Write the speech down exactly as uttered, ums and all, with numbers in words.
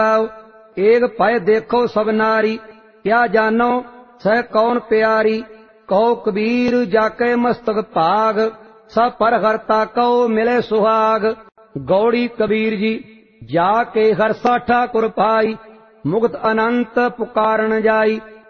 एक पै देखो सब नारी, क्या जानो सह कौन प्यारी। कहो कबीर जाके मस्तक भाग, सब पर हरता कहो मिले सुहाग। गौड़ी कबीर जी जाके हरसा ठाकुर पाई, मुक्त अनंत पुकारन जाई।